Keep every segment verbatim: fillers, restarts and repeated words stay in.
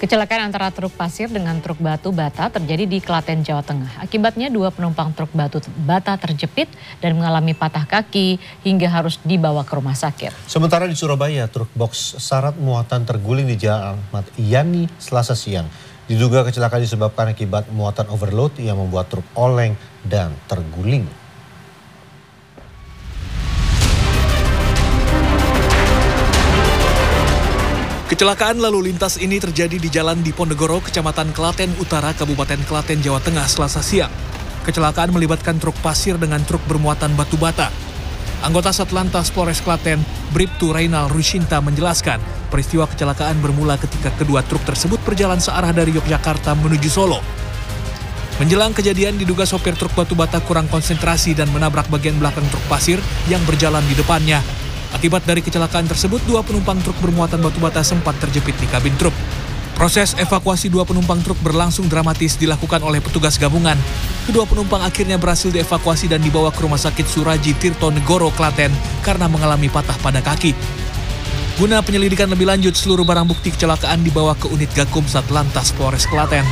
Kecelakaan antara truk pasir dengan truk batu bata terjadi di Klaten, Jawa Tengah. Akibatnya dua penumpang truk batu bata terjepit dan mengalami patah kaki hingga harus dibawa ke rumah sakit. Sementara di Surabaya, truk box syarat muatan terguling di Jalan Ahmad Yani Selasa siang. Diduga kecelakaan disebabkan akibat muatan overload yang membuat truk oleng dan terguling. Kecelakaan lalu lintas ini terjadi di Jalan Diponegoro, Kecamatan Klaten Utara, Kabupaten Klaten, Jawa Tengah, Selasa siang. Kecelakaan melibatkan truk pasir dengan truk bermuatan batu bata. Anggota Satlantas Polres Klaten, Bribtu Reynal Rushinta menjelaskan, peristiwa kecelakaan bermula ketika kedua truk tersebut berjalan searah dari Yogyakarta menuju Solo. Menjelang kejadian, diduga sopir truk batu bata kurang konsentrasi dan menabrak bagian belakang truk pasir yang berjalan di depannya. Akibat dari kecelakaan tersebut, dua penumpang truk bermuatan batu bata sempat terjepit di kabin truk. Proses evakuasi dua penumpang truk berlangsung dramatis dilakukan oleh petugas gabungan. Kedua penumpang akhirnya berhasil dievakuasi dan dibawa ke Rumah Sakit Suraji Tirtonegoro, Klaten karena mengalami patah pada kaki. Guna penyelidikan lebih lanjut, seluruh barang bukti kecelakaan dibawa ke unit Gakum Satlantas Polres Klaten.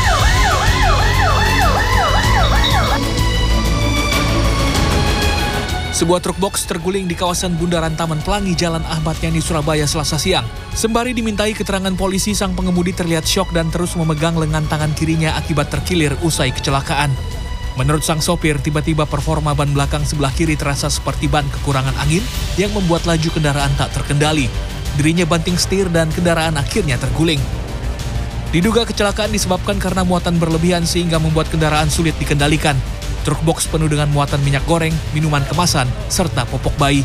Sebuah truk box terguling di kawasan Bundaran Taman Pelangi, Jalan Ahmad Yani, Surabaya, Selasa siang. Sembari dimintai keterangan polisi, sang pengemudi terlihat syok dan terus memegang lengan tangan kirinya akibat terkilir usai kecelakaan. Menurut sang sopir, tiba-tiba performa ban belakang sebelah kiri terasa seperti ban kekurangan angin yang membuat laju kendaraan tak terkendali. Dirinya banting setir dan kendaraan akhirnya terguling. Diduga kecelakaan disebabkan karena muatan berlebihan sehingga membuat kendaraan sulit dikendalikan. Truk box penuh dengan muatan minyak goreng, minuman kemasan, serta popok bayi.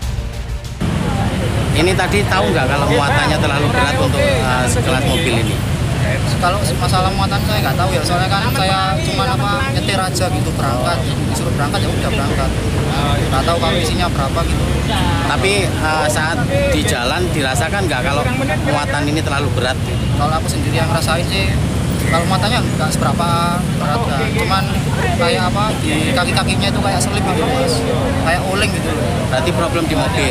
Ini tadi tahu nggak kalau muatannya terlalu berat untuk uh, sekelas mobil ini? Kalau masalah muatan saya nggak tahu ya, soalnya kan saya cuma apa nyetir aja gitu, berangkat, disuruh berangkat ya udah berangkat. Nggak tahu kalau isinya berapa gitu. Tapi uh, saat di jalan dirasakan nggak kalau muatan ini terlalu berat? Kalau aku sendiri yang ngerasain sih, kalau muatannya nggak seberapa berat, kan. Cuman kayak apa di kaki-kakinya itu kayak selip gitu mas, kayak oleng gitu. Berarti problem di mobil.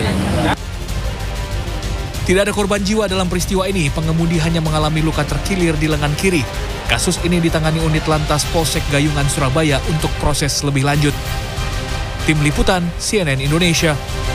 Tidak ada korban jiwa dalam peristiwa ini, pengemudi hanya mengalami luka terkilir di lengan kiri. Kasus ini ditangani unit Lantas Polsek Gayungan, Surabaya untuk proses lebih lanjut. Tim Liputan C N N Indonesia.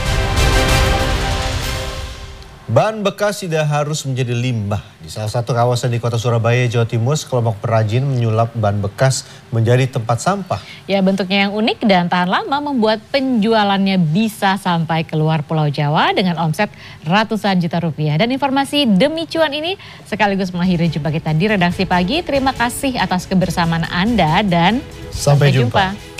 Ban bekas tidak harus menjadi limbah. Di salah satu kawasan di kota Surabaya, Jawa Timur, sekelompok perajin menyulap ban bekas menjadi tempat sampah. Ya, bentuknya yang unik dan tahan lama membuat penjualannya bisa sampai keluar Pulau Jawa dengan omset ratusan juta rupiah. Dan informasi demi cuan ini sekaligus mengakhiri jumpa kita di Redaksi Pagi. Terima kasih atas kebersamaan Anda dan sampai, sampai jumpa. jumpa.